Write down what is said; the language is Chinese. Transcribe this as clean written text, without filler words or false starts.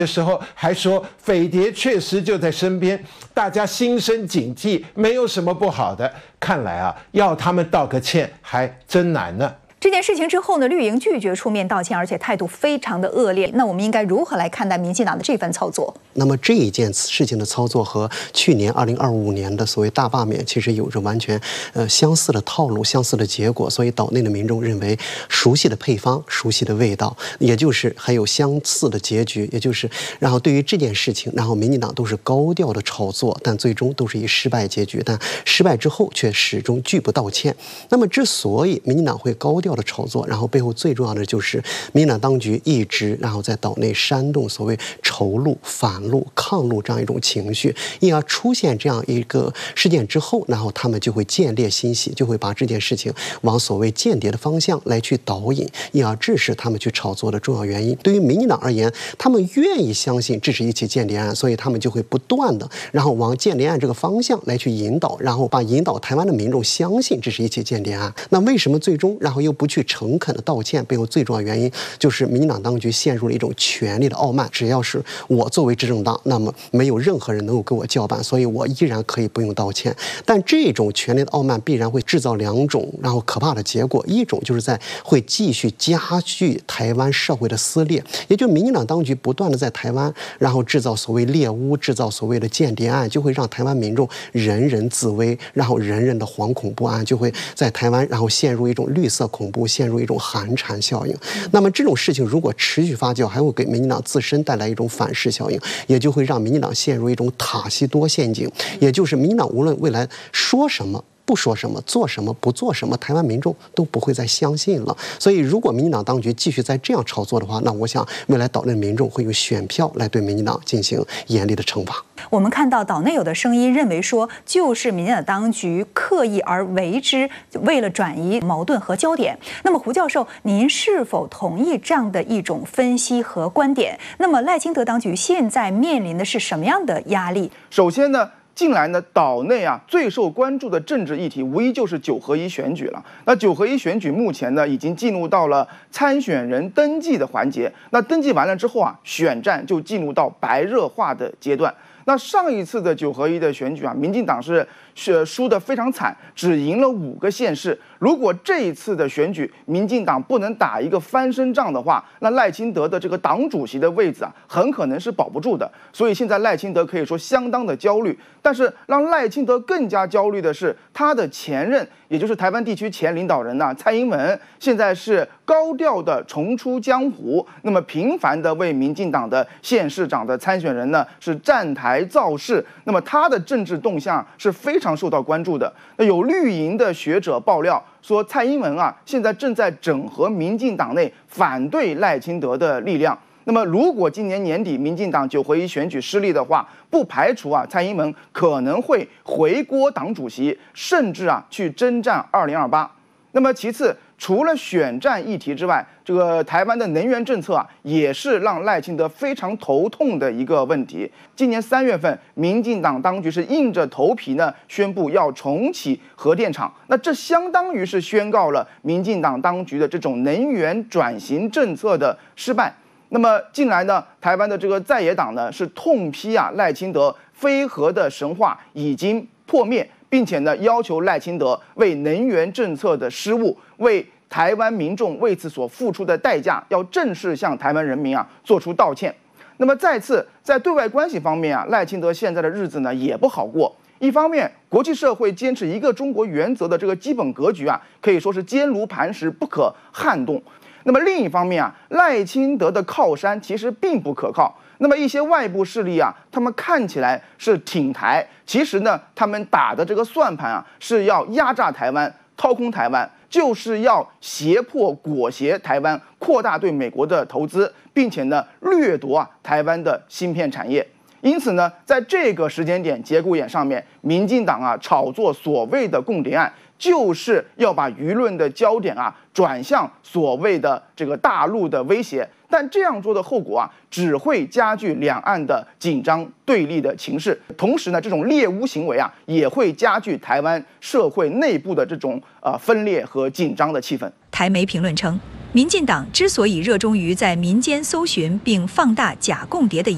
的时候还说匪谍确实就在身边，大家心生警惕，没有什么不好的。看来啊，要他们道个歉还真难呢。 这件事情之后呢，绿营拒绝出面道歉，而且态度非常的恶劣。那我们应该如何来看待民进党的这番操作？ 那么这一件事情的操作和去年2025年的所谓大罢免其实有着完全相似的套路、相似的结果，所以岛内的民众认为熟悉的配方、熟悉的味道，也就是还有相似的结局，也就是然后对于这件事情，然后民进党都是高调的炒作，但最终都是以失败结局，但失败之后却始终拒不道歉。那么之所以民进党会高调的炒作，然后背后最重要的就是民进党当局一直然后在岛内煽动所谓仇陆、反陆、抗陆这样一种情绪，因而出现这样一个事件之后，然后他们就会见猎心喜，就会把这件事情往所谓间谍的方向来去导引，因而这是他们去炒作的重要原因。对于民进党而言，他们愿意相信这是一起间谍案，所以他们就会不断的然后往间谍案这个方向来去引导，然后引导台湾的民众相信这是一起间谍案。那为什么最终然后又不去诚恳的道歉？背后最重要原因就是民进党当局陷入了一种权力的傲慢，只要是我作为执政党，那么没有任何人能够给我叫板，所以我依然可以不用道歉。但这种权力的傲慢必然会制造两种然后可怕的结果，一种就是会继续加剧台湾社会的撕裂，也就是民进党当局不断的在台湾然后制造所谓猎巫，制造所谓的间谍案，就会让台湾民众人人自危，然后人人的惶恐不安，就会在台湾然后陷入一种绿色恐怖，陷入一种寒蝉效应。那么这种事情如果持续发酵，还会给民进党自身带来一种反噬效应，也就会让民进党陷入一种塔西佗陷阱，也就是民进党无论未来说什么不说什么，做什么不做什么，台湾民众都不会再相信了。所以如果民进党当局继续再这样炒作的话，那我想未来岛内民众会用选票来对民进党进行严厉的惩罚。 我们看到岛内有的声音认为说，就是民进党当局刻意而为之，为了转移矛盾和焦点。那么胡教授，您是否同意这样的一种分析和观点？那么赖清德当局现在面临的是什么样的压力？ 首先呢，近来呢，岛内最受关注的政治议题，无疑就是9合1选举了。那9合1选举目前呢，已经进入到了参选人登记的环节。那登记完了之后选战就进入到白热化的阶段。那上一次的9合1的选举民进党是输得非常惨，只赢了5个县市。如果这一次的选举民进党不能打一个翻身仗的话，那赖清德的这个党主席的位置很可能是保不住的。所以现在赖清德可以说相当的焦虑。但是让赖清德更加焦虑的是，他的前任，也就是台湾地区前领导人蔡英文，现在是高调的重出江湖，那么频繁的为民进党的县市长的参选人呢是站台造势。那么他的政治动向是非常受到关注的。那有绿营的学者爆料说，蔡英文现在正在整合民进党内反对赖清德的力量。那么如果今年年底民进党9合1选举失利的话，不排除蔡英文可能会回锅党主席，甚至去征战2028。那么其次，除了选战议题之外，这个台湾的能源政策也是让赖清德非常头痛的一个问题。今年3月份，民进党当局是硬着头皮呢宣布要重启核电厂，那这相当于是宣告了民进党当局的这种能源转型政策的失败。那么近来呢，台湾的这个在野党呢是痛批赖清德非核的神话已经破灭，并且呢要求赖清德为能源政策的失误，为台湾民众为此所付出的代价，要正式向台湾人民做出道歉。那么再次在对外关系方面赖清德现在的日子呢也不好过。一方面，国际社会坚持一个中国原则的这个基本格局可以说是坚如磐石，不可撼动。那么另一方面赖清德的靠山其实并不可靠。那么一些外部势力他们看起来是挺台，其实呢，他们打的这个算盘是要压榨台湾、掏空台湾，就是要胁迫裹挟台湾，扩大对美国的投资，并且呢掠夺台湾的芯片产业。因此呢，在这个时间点节骨眼上面，民进党炒作所谓的共谍案，就是要把舆论的焦点转向所谓的这个大陆的威胁。但这样做的后果只会加剧两岸的紧张对立的情势，同时呢，这种猎巫行为也会加剧台湾社会内部的这种分裂和紧张的气氛。 台媒评论称，民进党之所以热衷于在民间搜寻并放大假共谍的